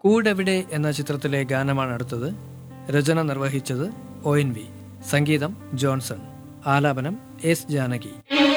കൂടെവിടെ എന്ന ചിത്രത്തിലെ ഗാനമാണ് അടുത്തത്. രചന നിർവഹിച്ചത് ONV, സംഗീതം ജോൺസൺ, ആലാപനം എസ് ജാനകി.